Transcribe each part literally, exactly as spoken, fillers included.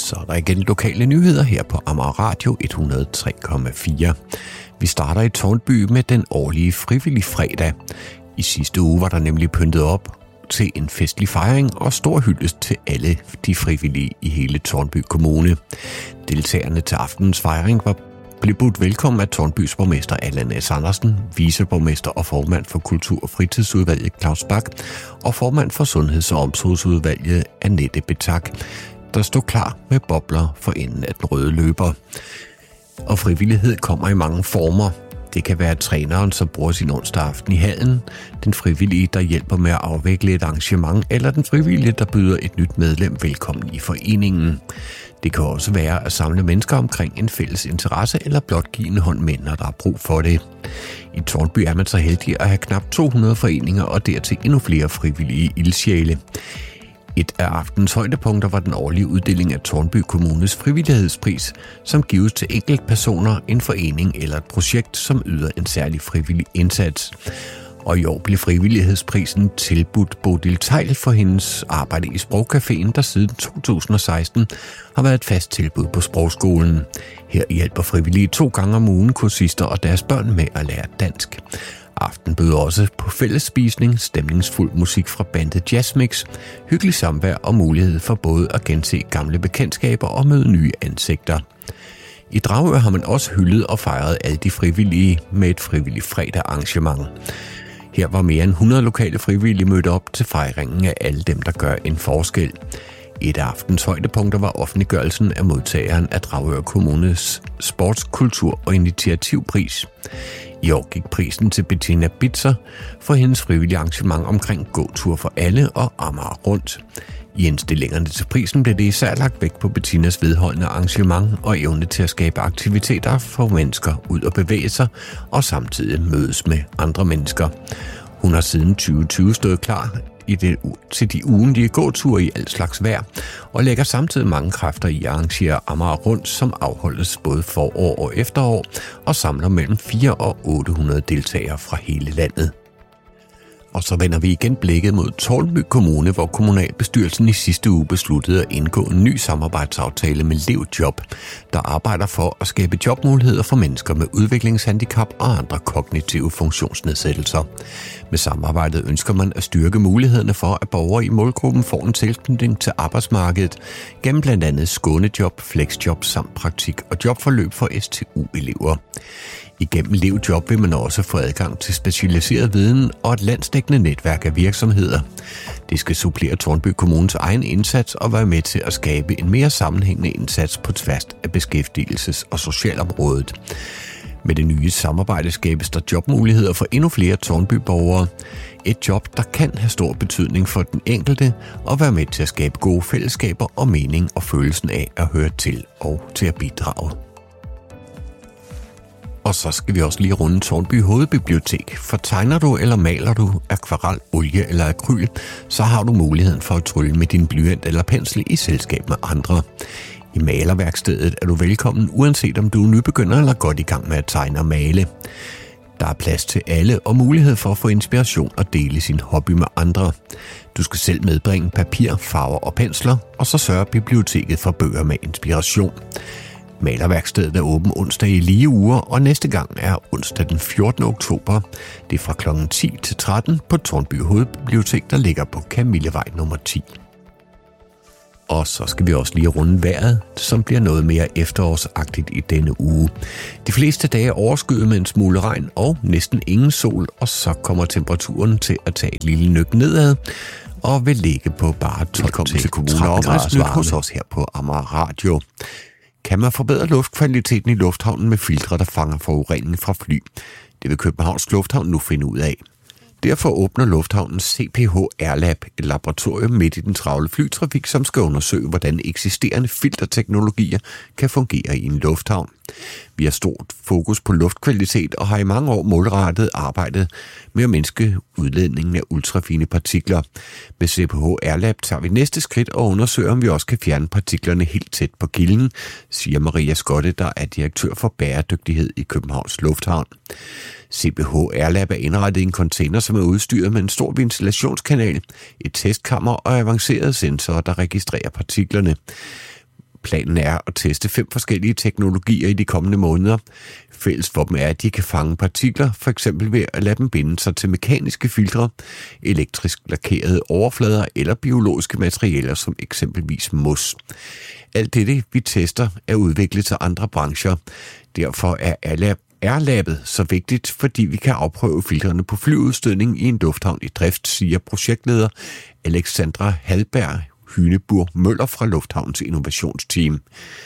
Så er der igen lokale nyheder her på Amager Radio et hundrede og tre komma fire. Vi starter i Tårnby med den årlige frivillige fredag. I sidste uge var der nemlig pyntet op til en festlig fejring og stor hyldest til alle de frivillige i hele Tårnby Kommune. Deltagerne til aftenens fejring var blev budt velkommen af Tårnbys borgmester Allan S. Andersen, viceborgmester og formand for Kultur- og Fritidsudvalget Claus Bak og formand for Sundheds- og Omsorgsudvalget Annette Betak, der stod klar med bobler for enden af den røde løber. Og frivillighed kommer i mange former. Det kan være træneren, som bruger sin onsdag aften i hallen, den frivillige, der hjælper med at afvikle et arrangement, eller den frivillige, der byder et nyt medlem velkommen i foreningen. Det kan også være at samle mennesker omkring en fælles interesse, eller blot give en hånd med, når der er brug for det. I Tårnby er man så heldig at have knap to hundrede foreninger, og dertil endnu flere frivillige ildsjæle. Et af aftens højdepunkter var den årlige uddeling af Tårnby Kommunes frivillighedspris, som gives til enkeltpersoner, en forening eller et projekt, som yder en særlig frivillig indsats. Og i år blev frivillighedsprisen tilbudt Bodil Tejl for hendes arbejde i Sprogcaféen, der siden to tusind og seksten har været et fast tilbud på sprogskolen. Her hjælper frivillige to gange om ugen kursister og deres børn med at lære dansk. Aften bød også på fællesspisning, stemningsfuld musik fra bandet Jazzmix, hyggelig samvær og mulighed for både at gense gamle bekendtskaber og møde nye ansigter. I Dragør har man også hyldet og fejret alle de frivillige med et frivilligt fredag arrangement. Her var mere end hundrede lokale frivillige mødt op til fejringen af alle dem, der gør en forskel. Et af aftens højdepunkter var offentliggørelsen af modtageren af Dragør Kommunes sports-, kultur- og initiativpris. I år gik prisen til Bettina Bitzer for hendes frivillige arrangement omkring gåtur for alle og Amager rundt. I indstillingerne til prisen blev det især lagt vægt på Bettinas vedholdende arrangement og evne til at skabe aktiviteter for mennesker ud og bevæge sig og samtidig mødes med andre mennesker. Hun har siden tyve tyve stået klar i det, til de ugentlige gåture i alt slags vejr, og lægger samtidig mange kræfter i at arrangere Amager rundt, som afholdes både forår og efterår, og samler mellem fire og otte hundrede deltagere fra hele landet. Og så vender vi igen blikket mod Tårnby Kommune, hvor kommunalbestyrelsen i sidste uge besluttede at indgå en ny samarbejdsaftale med LevJob, der arbejder for at skabe jobmuligheder for mennesker med udviklingshandicap og andre kognitive funktionsnedsættelser. Med samarbejdet ønsker man at styrke mulighederne for, at borgere i målgruppen får en tilknytning til arbejdsmarkedet gennem blandt andet skånejob, flexjob samt praktik og jobforløb for S T U-elever. Igennem LevJob vil man også få adgang til specialiseret viden og et landsdækkende netværk af virksomheder. Det skal supplere Tårnby Kommunes egen indsats og være med til at skabe en mere sammenhængende indsats på tværs af beskæftigelses- og socialområdet. Med det nye samarbejde skabes der jobmuligheder for endnu flere Tårnby-borgere. Et job, der kan have stor betydning for den enkelte og være med til at skabe gode fællesskaber og mening og følelsen af at høre til og til at bidrage. Og så skal vi også lige runde Tårnby Hovedbibliotek. For tegner du eller maler du akvarel, olie eller akryl, så har du muligheden for at trylle med din blyant eller pensel i selskab med andre. I malerværkstedet er du velkommen, uanset om du er nybegynder eller godt i gang med at tegne og male. Der er plads til alle og mulighed for at få inspiration og dele sin hobby med andre. Du skal selv medbringe papir, farver og pensler, og så sørger biblioteket for bøger med inspiration. Malerværkstedet er åben onsdag i lige uger, og næste gang er onsdag den fjortende oktober. Det er fra klokken ti til tretten på Tårnby Hovedbibliotek, der ligger på Kamillevej nummer ti. Og så skal vi også lige runde vejret, som bliver noget mere efterårsagtigt i denne uge. De fleste dage er overskyet med en smule regn og næsten ingen sol, og så kommer temperaturen til at tage et lille nøk nedad og vil ligge på bare tolv til tretten grader varme hos os her på Amager Radio. Kan man forbedre luftkvaliteten i lufthavnen med filtre, der fanger forureningen fra fly? Det vil Københavns Lufthavn nu finde ud af. Derfor åbner lufthavnens C P H Airlab et laboratorium midt i den travle flytrafik, som skal undersøge, hvordan eksisterende filterteknologier kan fungere i en lufthavn. Vi har stort fokus på luftkvalitet og har i mange år målrettet arbejdet med at mindske udledningen af ultrafine partikler. Med C P H Airlab tager vi næste skridt og undersøger, om vi også kan fjerne partiklerne helt tæt på kilden, siger Maria Skotte, der er direktør for bæredygtighed i Københavns Lufthavn. C P H Airlab er indrettet i en container, som er udstyret med en stor ventilationskanal, et testkammer og avancerede sensorer, der registrerer partiklerne. Planen er at teste fem forskellige teknologier i de kommende måneder. Fælles for dem er, at de kan fange partikler, for eksempel ved at lade dem binde sig til mekaniske filtre, elektrisk lakerede overflader eller biologiske materialer som eksempelvis mos. Alt dette, vi tester, er udviklet til andre brancher. Derfor er Airlabet så vigtigt, fordi vi kan afprøve filtrene på flyudstødning i en lufthavn i drift, siger projektleder Alexandra Hallberg Hynebur Møller fra Lufthavns Innovationsteam.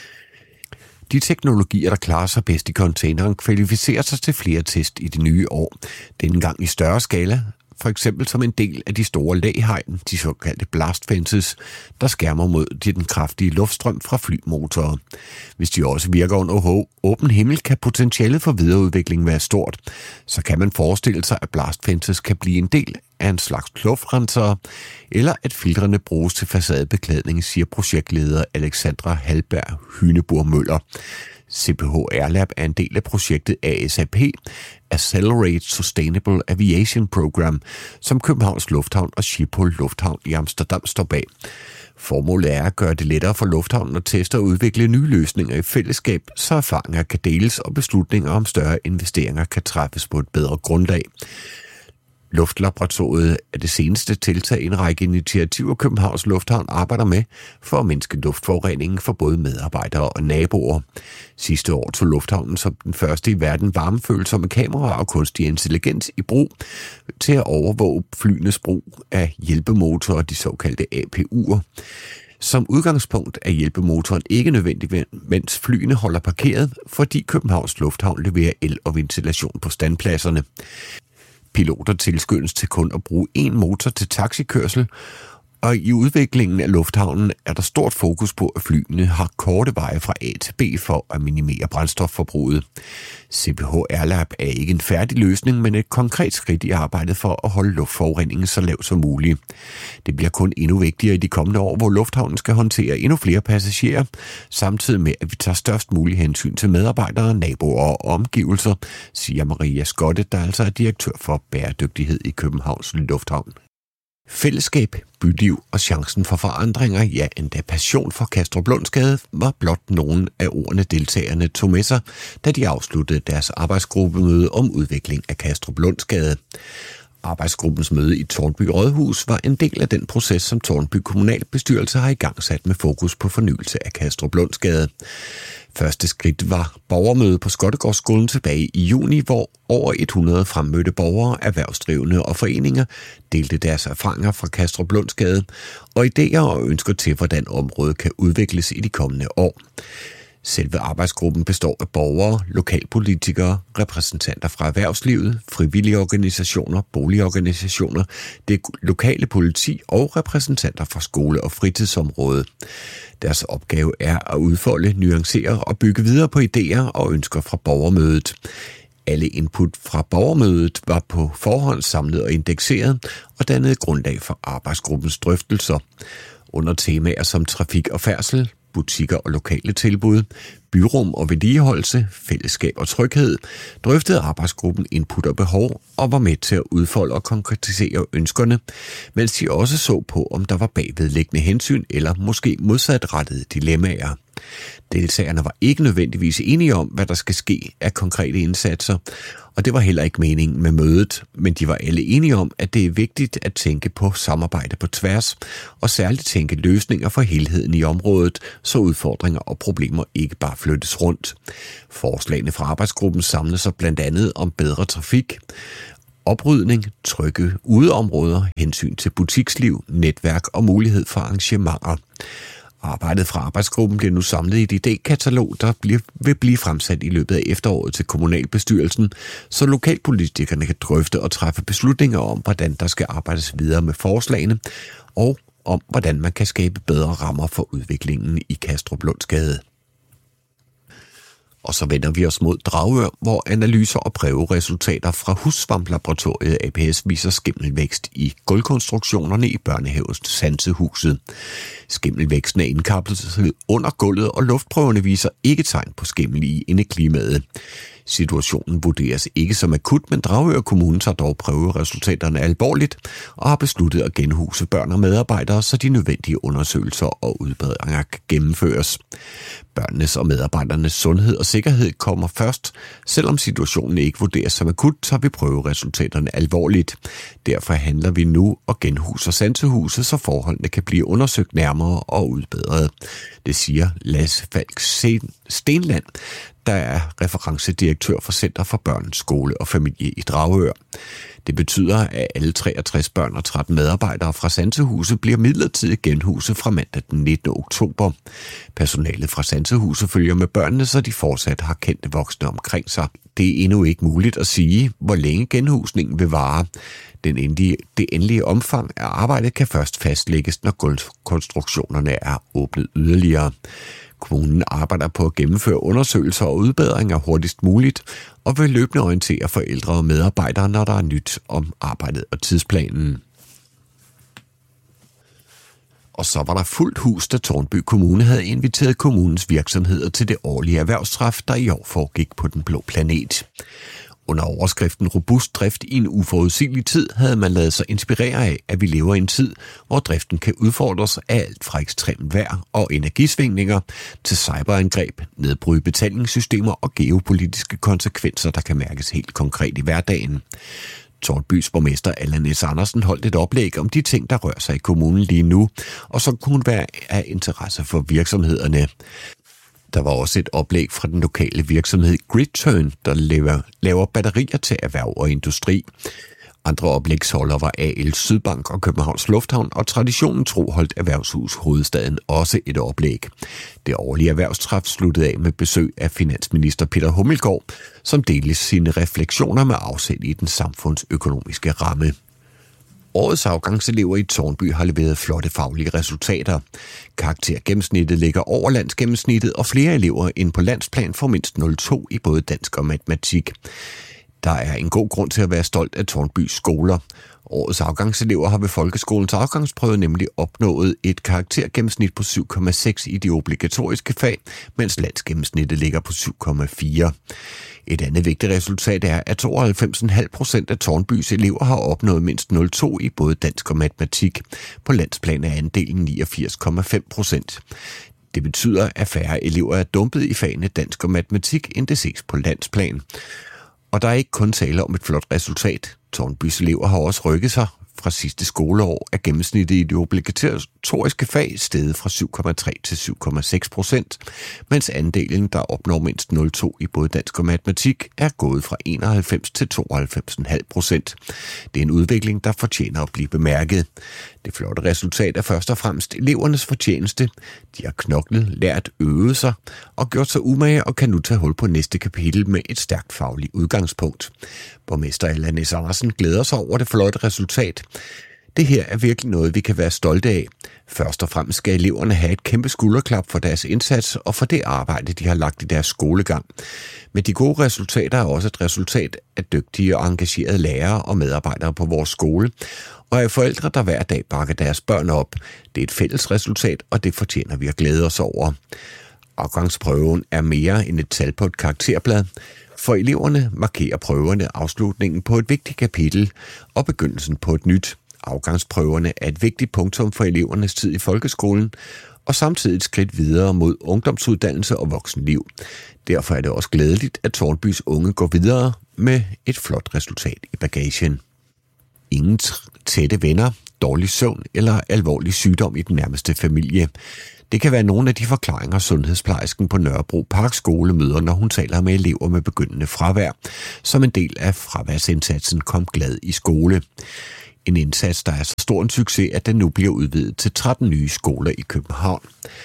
De teknologier, der klarer sig bedst i containeren, kvalificerer sig til flere test i det nye år. Denne gang i større skala, for eksempel som en del af de store læhegn, de såkaldte blast fences, der skærmer mod den kraftige luftstrøm fra flymotorer. Hvis de også virker under åben himmel, kan potentialet for videreudvikling være stort. Så kan man forestille sig, at blast fences kan blive en del af en slags luftrensere, eller at filtrene bruges til facadebeklædning, siger projektleder Alexandra Hallberg Hynebur Møller. C P H Airlab er en del af projektet A S A P, Accelerate Sustainable Aviation Program, som Københavns Lufthavn og Schiphol Lufthavn i Amsterdam står bag. Formålet er at gøre det lettere for lufthavnen at teste og udvikle nye løsninger i fællesskab, så erfaringer kan deles og beslutninger om større investeringer kan træffes på et bedre grundlag. Luftlaboratoriet er det seneste tiltag i en række initiativer, Københavns Lufthavn arbejder med for at mindske luftforureningen for både medarbejdere og naboer. Sidste år tog lufthavnen som den første i verden varmefølsomme kameraer og kunstig intelligens i brug til at overvåge flyenes brug af hjælpemotorer, de såkaldte A P U'er. Som udgangspunkt er hjælpemotoren ikke nødvendig, mens flyene holder parkeret, fordi Københavns Lufthavn leverer el og ventilation på standpladserne. Piloter tilskyndes til kun at bruge én motor til taxikørsel, og i udviklingen af lufthavnen er der stort fokus på, at flyene har korte veje fra A til B for at minimere brændstofforbruget. C P H Airlab er ikke en færdig løsning, men et konkret skridt i arbejdet for at holde luftforureningen så lav som muligt. Det bliver kun endnu vigtigere i de kommende år, hvor lufthavnen skal håndtere endnu flere passagerer, samtidig med, at vi tager størst mulig hensyn til medarbejdere, naboer og omgivelser, siger Maria Skotte, der altså er direktør for bæredygtighed i Københavns Lufthavn. Fællesskab, byliv og chancen for forandringer, ja endda passion for Kastrup Lundsgade, var blot nogle af ordene deltagerne tog med sig, da de afsluttede deres arbejdsgruppemøde om udvikling af Kastrup Lundsgade. Arbejdsgruppens møde i Tårnby Rådhus var en del af den proces, som Tårnby Kommunalbestyrelse har igangsat med fokus på fornyelse af Kastrup Lundsgade. Første skridt var borgermøde på Skottegårdsskolen tilbage i juni, hvor over hundrede fremmødte borgere, erhvervsdrivende og foreninger delte deres erfaringer fra Kastrup Lundsgade og idéer og ønsker til, hvordan området kan udvikles i de kommende år. Selve arbejdsgruppen består af borgere, lokalpolitikere, repræsentanter fra erhvervslivet, frivillige organisationer, boligorganisationer, det lokale politi og repræsentanter fra skole- og fritidsområdet. Deres opgave er at udfolde, nuancere og bygge videre på idéer og ønsker fra borgermødet. Alle input fra borgermødet var på forhånd samlet og indekseret og dannede grundlag for arbejdsgruppens drøftelser. Under temaer som trafik og færdsel, butikker og lokale tilbud, byrum og vedligeholdelse, fællesskab og tryghed, drøftede arbejdsgruppen input og behov og var med til at udfolde og konkretisere ønskerne, mens de også så på, om der var bagvedliggende hensyn eller måske modsatrettede dilemmaer. Deltagerne var ikke nødvendigvis enige om, hvad der skal ske af konkrete indsatser, og det var heller ikke meningen med mødet, men de var alle enige om, at det er vigtigt at tænke på samarbejde på tværs, og særligt tænke løsninger for helheden i området, så udfordringer og problemer ikke bare flyttes rundt. Forslagene fra arbejdsgruppen samlede sig blandt andet om bedre trafik, oprydning, trygge udeområder, hensyn til butiksliv, netværk og mulighed for arrangementer. Arbejdet fra arbejdsgruppen bliver nu samlet i et idékatalog, der vil blive fremsat i løbet af efteråret til kommunalbestyrelsen, så lokalpolitikerne kan drøfte og træffe beslutninger om, hvordan der skal arbejdes videre med forslagene, og om, hvordan man kan skabe bedre rammer for udviklingen i Kastrup Lundsgade. Og så vender vi os mod Dragør, hvor analyser og prøveresultater fra Hussvamp-laboratoriet A P S viser skimmelvækst i gulvkonstruktionerne i børnehavens Sansehuset. Skimmelvæksten er indkapslet under gulvet, og luftprøverne viser ikke tegn på skimmel i indeklimaet. Situationen vurderes ikke som akut, men Dragør Kommune tager dog prøveresultaterne alvorligt og har besluttet at genhuse børn og medarbejdere, så de nødvendige undersøgelser og udbedringer kan gennemføres. Børnenes og medarbejdernes sundhed og sikkerhed kommer først. Selvom situationen ikke vurderes som akut, tager vi prøveresultaterne alvorligt. Derfor handler vi nu og genhuser Sansehuset, så forholdene kan blive undersøgt nærmere og udbedret. Det siger Lasse Falk Stenland, der er referencedirektør for Center for Børn, Skole og Familie i Dragør. Det betyder, at alle treogtres børn og tretten medarbejdere fra Sansehuset bliver midlertidigt genhuset fra mandag den nittende oktober. Personalet fra Sansehuset følger med børnene, så de fortsat har kendte voksne omkring sig. Det er endnu ikke muligt at sige, hvor længe genhusningen vil vare. Den endelige, det endelige omfang af arbejdet kan først fastlægges, når gulvkonstruktionerne er åbnet yderligere. Kommunen arbejder på at gennemføre undersøgelser og udbedringer hurtigst muligt, og vil løbende orientere forældre og medarbejdere, når der er nyt om arbejdet og tidsplanen. Og så var der fuldt hus, da Tårnby Kommune havde inviteret kommunens virksomheder til det årlige erhvervstræf, der i år foregik på Den Blå Planet. Under overskriften Robust drift i en uforudsigelig tid havde man ladet sig inspirere af, at vi lever i en tid, hvor driften kan udfordres af alt fra ekstremt vejr og energisvingninger til cyberangreb, nedbrud i betalingssystemer og geopolitiske konsekvenser, der kan mærkes helt konkret i hverdagen. Tårnbys borgmester Allan S. Andersen holdt et oplæg om de ting, der rører sig i kommunen lige nu, og som kunne være af interesse for virksomhederne. Der var også et oplæg fra den lokale virksomhed GridTurn, der laver, laver batterier til erhverv og industri. Andre oplægsholdere var A L Sydbank og Københavns Lufthavn, og traditionen tro holdt Erhvervshus Hovedstaden også et oplæg. Det årlige erhvervstræf sluttede af med besøg af finansminister Peter Hummelgaard, som delte sine refleksioner med afsæt i den samfundsøkonomiske ramme. Årets afgangselever i Tårnby har leveret flotte faglige resultater. Karaktergennemsnittet ligger over landsgennemsnittet, og flere elever end på landsplan får mindst nul komma to i både dansk og matematik. Der er en god grund til at være stolt af Tårnbys skoler. Årets afgangselever har ved folkeskolens afgangsprøve nemlig opnået et karaktergennemsnit på syv komma seks i de obligatoriske fag, mens landsgennemsnittet ligger på syv komma fire. Et andet vigtigt resultat er, at tooghalvfems komma fem procent af Tårnbys elever har opnået mindst nul komma to i både dansk og matematik. På landsplan er andelen niogfirs komma fem procent. Det betyder, at færre elever er dumpet i fagene dansk og matematik, end det ses på landsplan. Og der er ikke kun tale om et flot resultat. Tårnbys elever har også rykket sig. Fra sidste skoleår er gennemsnittet i de obligatoriske fag steget fra syv komma tre til syv komma seks procent, mens andelen, der opnår mindst nul komma to i både dansk og matematik, er gået fra enoghalvfems til tooghalvfems komma fem procent. Det er en udvikling, der fortjener at blive bemærket. Det flotte resultat er først og fremmest elevernes fortjeneste. De har knoklet, lært, øvet sig og gjort sig umage og kan nu tage hul på næste kapitel med et stærkt fagligt udgangspunkt. Borgmester Allan S. Andersen glæder sig over det flotte resultat. Det her er virkelig noget, vi kan være stolte af. Først og fremmest skal eleverne have et kæmpe skulderklap for deres indsats og for det arbejde, de har lagt i deres skolegang. Men de gode resultater er også et resultat af dygtige og engagerede lærere og medarbejdere på vores skole, og af forældre, der hver dag bakker deres børn op. Det er et fælles resultat, og det fortjener vi at glæde os over. Afgangsprøven er mere end et tal på et karakterblad. For eleverne markerer prøverne afslutningen på et vigtigt kapitel og begyndelsen på et nyt. Afgangsprøverne er et vigtigt punktum for elevernes tid i folkeskolen, og samtidig et skridt videre mod ungdomsuddannelse og voksenliv. Derfor er det også glædeligt, at Tårnbys unge går videre med et flot resultat i bagagen. Ingen tætte venner, dårlig søvn eller alvorlig sygdom i den nærmeste familie. Det kan være nogle af de forklaringer, sundhedsplejersken på Nørrebro Park Skole møder, når hun taler med elever med begyndende fravær, som en del af fraværsindsatsen Kom Glad i skole. En indsats, der er så stor en succes, at den nu bliver udvidet til tretten nye skoler i København.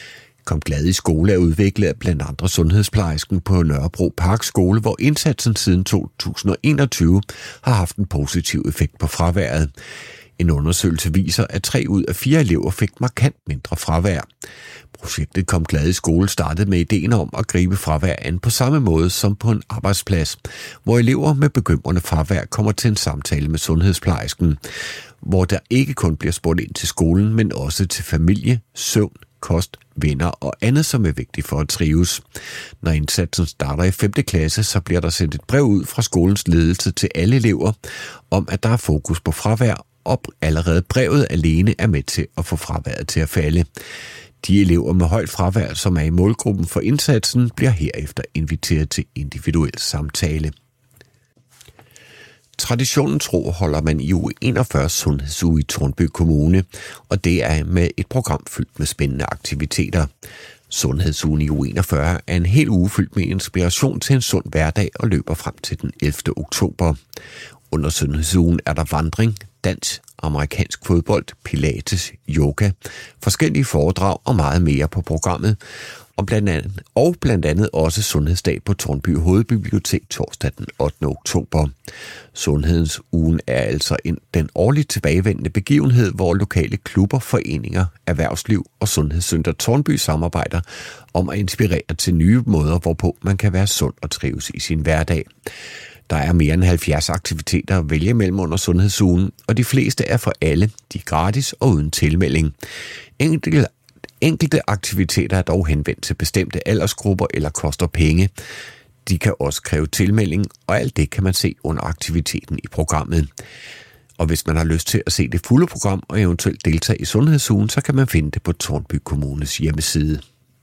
Kom Glad i skole er udviklet af blandt andre sundhedsplejersken på Nørrebro Park Skole, hvor indsatsen siden to tusind og enogtyve har haft en positiv effekt på fraværet. En undersøgelse viser, at tre ud af fire elever fik markant mindre fravær. Projektet Kom Glad i skole startede med ideen om at gribe fravær an på samme måde som på en arbejdsplads, hvor elever med bekymrende fravær kommer til en samtale med sundhedsplejersken, hvor der ikke kun bliver spurgt ind til skolen, men også til familie, søvn, kost, venner og andet, som er vigtigt for at trives. Når indsatsen starter i femte klasse, så bliver der sendt et brev ud fra skolens ledelse til alle elever om, at der er fokus på fravær, og allerede brevet alene er med til at få fraværet til at falde. De elever med højt fravær, som er i målgruppen for indsatsen, bliver herefter inviteret til individuel samtale. Traditionen tro holder man i uge enogfyrre sundhedsuge i Tårnby Kommune, og det er med et program fyldt med spændende aktiviteter. Sundhedsugen i uge enogfyrre er en hel uge fyldt med inspiration til en sund hverdag og løber frem til den ellevte oktober. Under sundhedsugen er der vandring, dans, amerikansk fodbold, pilates, yoga, forskellige foredrag og meget mere på programmet, og blandt andet, og blandt andet også Sundhedsdag på Tårnby Hovedbibliotek torsdag den ottende oktober. Sundhedens ugen er altså en, den årligt tilbagevendende begivenhed, hvor lokale klubber, foreninger, erhvervsliv og Sundhedscenter Tårnby samarbejder om at inspirere til nye måder, hvorpå man kan være sund og trives i sin hverdag. Der er mere end halvfjerds aktiviteter at vælge mellem under sundhedsugen, og de fleste er for alle. De er gratis og uden tilmelding. Enkelte, enkelte aktiviteter er dog henvendt til bestemte aldersgrupper eller koster penge. De kan også kræve tilmelding, og alt det kan man se under aktiviteten i programmet. Og hvis man har lyst til at se det fulde program og eventuelt deltage i sundhedsugen, så kan man finde det på Tårnby Kommunes hjemmeside.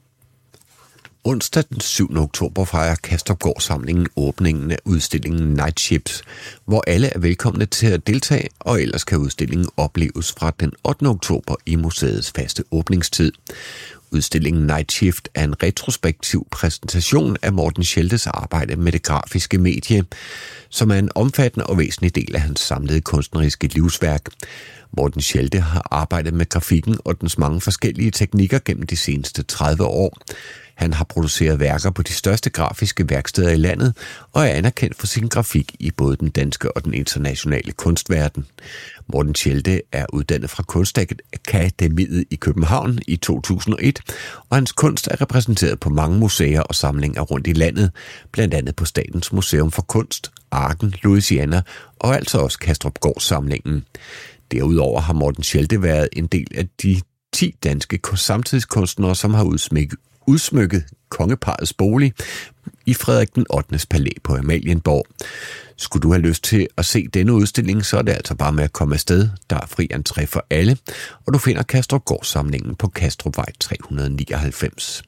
Onsdag den syvende oktober fejrer Kastrupgård-samlingen åbningen af udstillingen Night Shift, hvor alle er velkomne til at deltage, og ellers kan udstillingen opleves fra den ottende oktober i museets faste åbningstid. Udstillingen Night Shift er en retrospektiv præsentation af Morten Scheldes arbejde med det grafiske medie, som er en omfattende og væsentlig del af hans samlede kunstneriske livsværk. Morten Schelde har arbejdet med grafikken og dens mange forskellige teknikker gennem de seneste tredive år. Han har produceret værker på de største grafiske værksteder i landet og er anerkendt for sin grafik i både den danske og den internationale kunstverden. Morten Schelde er uddannet fra Kunstakademiet i København i to tusind og et, og hans kunst er repræsenteret på mange museer og samlinger rundt i landet, blandt andet på Statens Museum for Kunst, Arken, Louisiana og altså også Kastrupgård-samlingen. Derudover har Morten Schelde været en del af de ti danske samtidskunstnere, som har udsmykket udsmykket kongeparrets bolig i Frederik den ottendes palæ på Amalienborg. Skulle du have lyst til at se denne udstilling, så er det altså bare med at komme afsted. Der er fri entré for alle, og du finder Kastrupgård-samlingen på Kastrupvej tre hundrede nioghalvfems.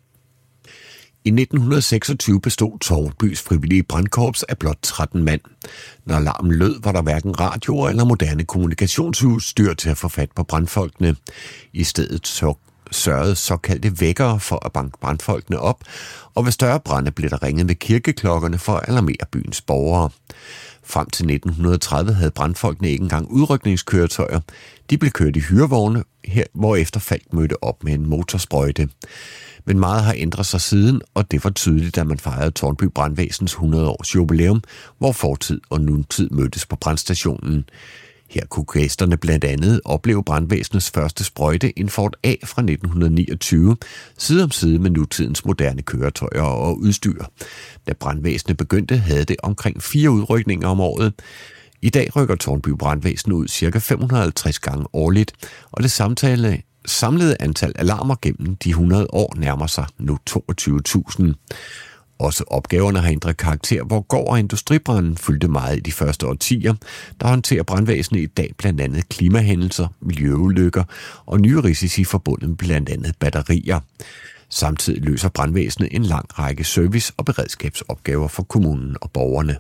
I nitten seksogtyve bestod Tårnbys frivillige brandkorps af blot tretten mand. Når larmen lød, var der hverken radioer eller moderne kommunikationsudstyr til at få fat på brandfolkene. I stedet så sørgede såkaldte vækkere for at banke brandfolkene op, og ved større brande blev der ringet med kirkeklokkerne for at alarmere byens borgere. Frem til nitten tredive havde brandfolkene ikke engang udrykningskøretøjer. De blev kørt i hyrevogne, her, hvorefter Falk mødte op med en motorsprøjte. Men meget har ændret sig siden, og det var tydeligt, da man fejrede Tårnby Brandvæsens hundrede års jubilæum, hvor fortid og nutid mødtes på brandstationen. Her kunne gæsterne blandt andet opleve brandvæsenets første sprøjte, en Ford A fra nitten niogtyve, side om side med nutidens moderne køretøjer og udstyr. Da brandvæsenet begyndte, havde det omkring fire udrykninger om året. I dag rykker Tårnby Brandvæsen ud ca. fem hundrede og halvtreds gange årligt, og det samtale, samlede antal alarmer gennem de hundrede år nærmer sig nu toogtyve tusind. Også opgaverne har ændret karakter, hvor gård- og industribranden fyldte meget i de første årtier, der håndterer brandvæsenet i dag blandt andet klimahændelser, miljøulykker og nye risici forbundet med blandt andet batterier. Samtidig løser brandvæsenet en lang række service- og beredskabsopgaver for kommunen og borgerne.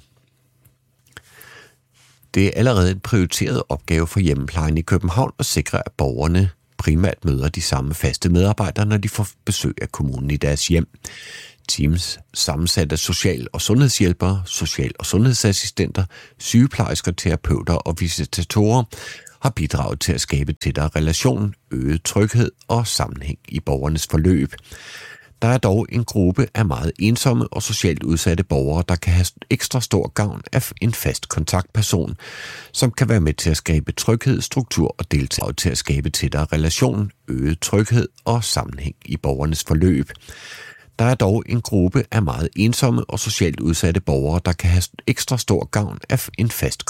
Det er allerede en prioriteret opgave for hjemmeplejen i København at sikre, at borgerne primært møder de samme faste medarbejdere, når de får besøg af kommunen i deres hjem. Teams sammensat af social- og sundhedshjælpere, social- og sundhedsassistenter, sygeplejersker, terapeuter og visitatorer har bidraget til at skabe tættere relation, øget tryghed og sammenhæng i borgernes forløb. Der er dog en gruppe af meget ensomme og socialt udsatte borgere, der kan have ekstra stor gavn af en fast kontaktperson, som kan være med til at skabe tryghed, struktur og deltage til at skabe tættere relation, øget tryghed og sammenhæng i borgernes forløb. Der er dog en gruppe af meget ensomme og socialt udsatte borgere, der kan have ekstra stor gavn af en fast